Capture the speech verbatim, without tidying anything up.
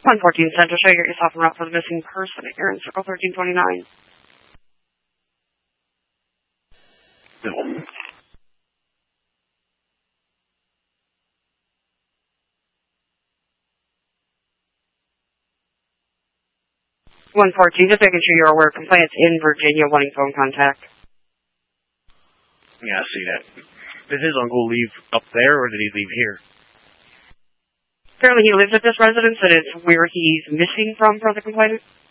one fourteen Central, show you get yourself en route for the missing person at Aaron Circle thirteen twenty-nine. one fourteen, just making sure you're aware. Complainant's in Virginia wanting phone contact. Yeah, I see that. Did his uncle leave up there, or did he leave here? Apparently he lives at this residence, and it's where he's missing from for the complainant.